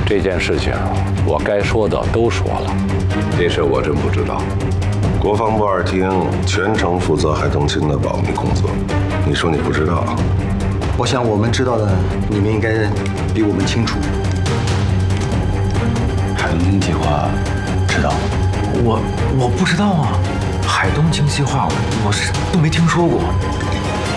这件事情我该说的都说了。 这事我真不知道。国防部2厅全程负责海东青的保密工作，你说你不知道？ 我想我们知道的，你们应该比我们清楚。 海东青计划知道吗？ 我不知道啊，海东青计划我是都没听说过。